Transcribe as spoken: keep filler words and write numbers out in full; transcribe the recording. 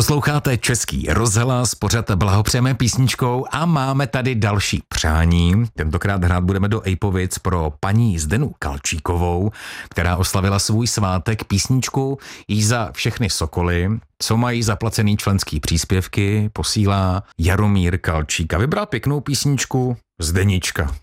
Posloucháte Český rozhlas, pořad Blahopřejeme písničkou a máme tady další přání. Tentokrát hrát budeme do Ejpovic pro paní Zdenu Kalčíkovou, která oslavila svůj svátek písničku jí za všechny sokoly, co mají zaplacený členský příspěvky, posílá Jaromír Kalčík a vybral pěknou písničku Zdenička.